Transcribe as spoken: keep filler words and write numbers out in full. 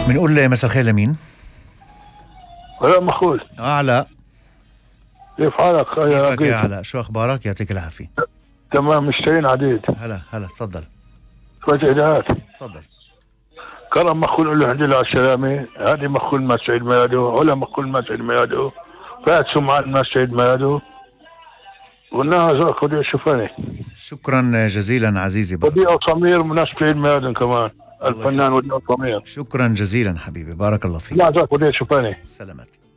بنقول مساء الخير لمين؟ هلا مخول. اه علاء، كيف حالك يا كيفك يا علاء؟ شو اخبارك؟ يعطيك العافيه. تمام، مشترين عديد. هلا هلا، تفضل شوية إهداءات. تفضل. كرم مخول، قول له الحمد لله على السلامة. هذه مخول ما سعيد ميلاده، ولا مخول ما سعيد ميلاده، فات سمعان ما سعيد ميلاده، والناس خذوا شوفاني. شكرا جزيلا عزيزي. وديع صمير مناسب عيد ميلادهم كمان، الفنان وديع صمير. شكرا جزيلا حبيبي، بارك الله فيك. لا ذاك وديع شوفاني. سلامات.